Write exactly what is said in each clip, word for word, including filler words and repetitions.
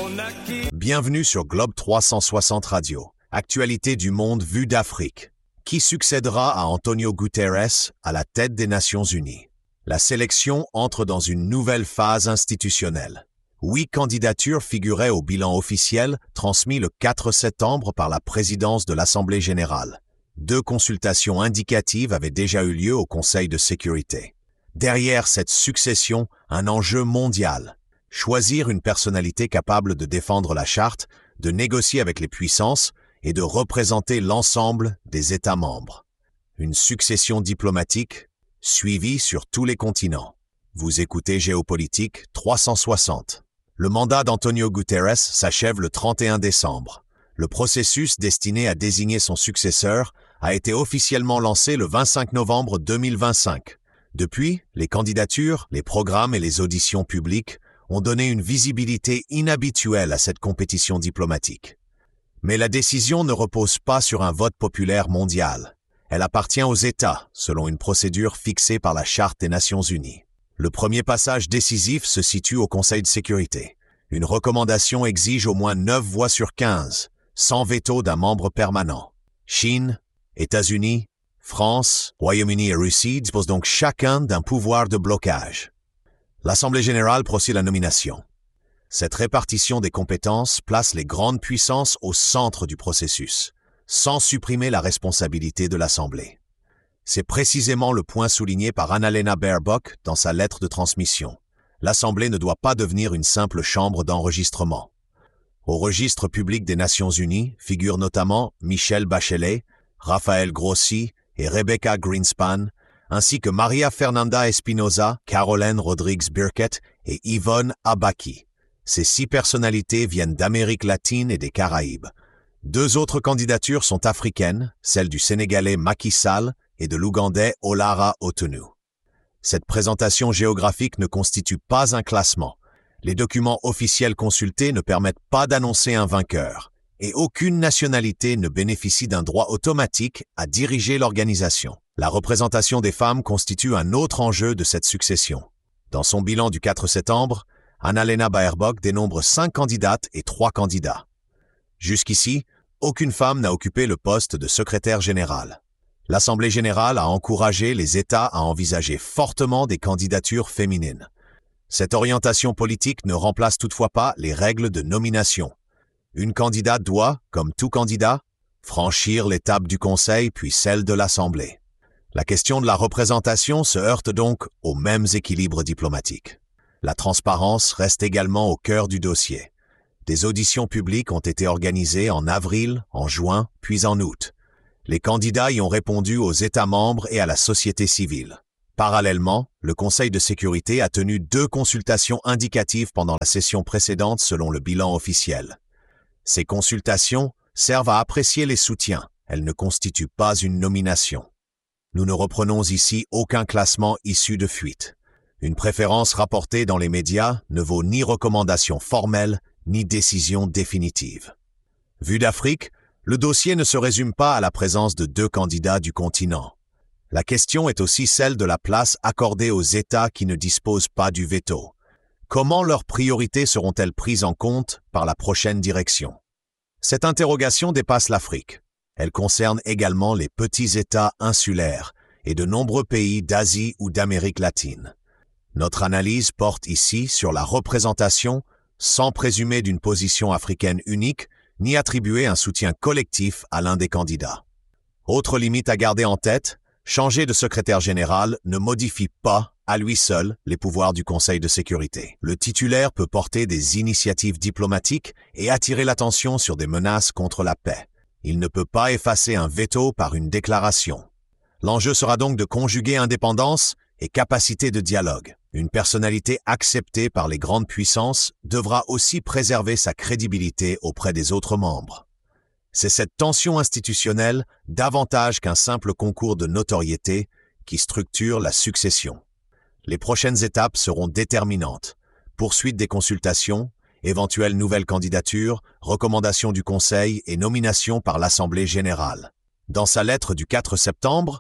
Bienvenue sur Globe trois cent soixante Radio, actualité du monde vue d'Afrique. Qui succédera à Antonio Guterres à la tête des Nations Unies? La sélection entre dans une nouvelle phase institutionnelle. Huit candidatures figuraient au bilan officiel transmis le quatre septembre par la présidence de l'Assemblée générale. Deux consultations indicatives avaient déjà eu lieu au Conseil de sécurité. Derrière cette succession, un enjeu mondial. Choisir une personnalité capable de défendre la charte, de négocier avec les puissances et de représenter l'ensemble des États membres. Une succession diplomatique suivie sur tous les continents. Vous écoutez Géopolitique trois cent soixante. Le mandat d'Antonio Guterres s'achève le trente et un décembre. Le processus destiné à désigner son successeur a été officiellement lancé le vingt-cinq novembre deux mille vingt-cinq. Depuis, les candidatures, les programmes et les auditions publiques ont donné une visibilité inhabituelle à cette compétition diplomatique. Mais la décision ne repose pas sur un vote populaire mondial. Elle appartient aux États, selon une procédure fixée par la Charte des Nations Unies. Le premier passage décisif se situe au Conseil de sécurité. Une recommandation exige au moins neuf voix sur quinze, sans veto d'un membre permanent. Chine, États-Unis, France, Royaume-Uni et Russie disposent donc chacun d'un pouvoir de blocage. L'Assemblée générale procède à la nomination. Cette répartition des compétences place les grandes puissances au centre du processus, sans supprimer la responsabilité de l'Assemblée. C'est précisément le point souligné par Annalena Baerbock dans sa lettre de transmission. L'Assemblée ne doit pas devenir une simple chambre d'enregistrement. Au registre public des Nations Unies figurent notamment Michelle Bachelet, Raphaël Grossi et Rebecca Greenspan, ainsi que Maria Fernanda Espinosa, Caroline Rodrigues-Birkett et Yvonne Abaki. Ces six personnalités viennent d'Amérique latine et des Caraïbes. Deux autres candidatures sont africaines, celle du Sénégalais Macky Sall et de l'Ougandais Olara Otonu. Cette présentation géographique ne constitue pas un classement. Les documents officiels consultés ne permettent pas d'annoncer un vainqueur, et aucune nationalité ne bénéficie d'un droit automatique à diriger l'organisation. La représentation des femmes constitue un autre enjeu de cette succession. Dans son bilan du quatre septembre, Annalena Baerbock dénombre cinq candidates et trois candidats. Jusqu'ici, aucune femme n'a occupé le poste de secrétaire général. L'Assemblée générale a encouragé les États à envisager fortement des candidatures féminines. Cette orientation politique ne remplace toutefois pas les règles de nomination. Une candidate doit, comme tout candidat, franchir l'étape du Conseil puis celle de l'Assemblée. La question de la représentation se heurte donc aux mêmes équilibres diplomatiques. La transparence reste également au cœur du dossier. Des auditions publiques ont été organisées en avril, en juin, puis en août. Les candidats y ont répondu aux États membres et à la société civile. Parallèlement, le Conseil de sécurité a tenu deux consultations indicatives pendant la session précédente selon le bilan officiel. Ces consultations servent à apprécier les soutiens. Elles ne constituent pas une nomination. Nous ne reprenons ici aucun classement issu de fuite. Une préférence rapportée dans les médias ne vaut ni recommandation formelle, ni décision définitive. Vu d'Afrique, le dossier ne se résume pas à la présence de deux candidats du continent. La question est aussi celle de la place accordée aux États qui ne disposent pas du veto. Comment leurs priorités seront-elles prises en compte par la prochaine direction? Cette interrogation dépasse l'Afrique. Elle concerne également les petits États insulaires et de nombreux pays d'Asie ou d'Amérique latine. Notre analyse porte ici sur la représentation, sans présumer d'une position africaine unique, ni attribuer un soutien collectif à l'un des candidats. Autre limite à garder en tête, changer de secrétaire général ne modifie pas, à lui seul, les pouvoirs du Conseil de sécurité. Le titulaire peut porter des initiatives diplomatiques et attirer l'attention sur des menaces contre la paix. Il ne peut pas effacer un veto par une déclaration. L'enjeu sera donc de conjuguer indépendance et capacité de dialogue. Une personnalité acceptée par les grandes puissances devra aussi préserver sa crédibilité auprès des autres membres. C'est cette tension institutionnelle, davantage qu'un simple concours de notoriété, qui structure la succession. Les prochaines étapes seront déterminantes. Poursuite des consultations, éventuelle nouvelle candidature, recommandation du Conseil et nomination par l'Assemblée générale. Dans sa lettre du quatre septembre,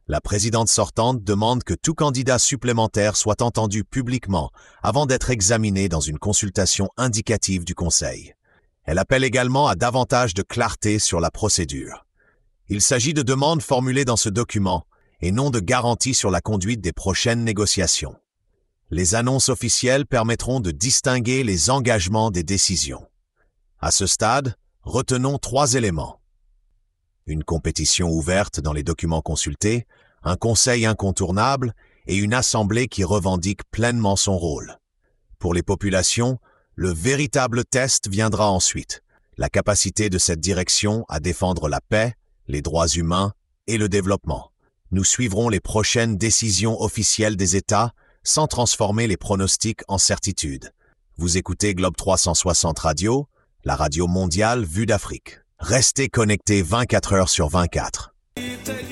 La présidente sortante demande que tout candidat supplémentaire soit entendu publiquement avant d'être examiné dans une consultation indicative du Conseil. Elle appelle également à davantage de clarté sur la procédure. Il s'agit de demandes formulées dans ce document et non de garanties sur la conduite des prochaines négociations. Les annonces officielles permettront de distinguer les engagements des décisions. À ce stade, retenons trois éléments. Une compétition ouverte dans les documents consultés, un conseil incontournable et une assemblée qui revendique pleinement son rôle. Pour les populations, le véritable test viendra ensuite, la capacité de cette direction à défendre la paix, les droits humains et le développement. Nous suivrons les prochaines décisions officielles des États sans transformer les pronostics en certitudes. Vous écoutez Globe trois cent soixante Radio, la radio mondiale vue d'Afrique. Restez connectés vingt-quatre heures sur vingt-quatre.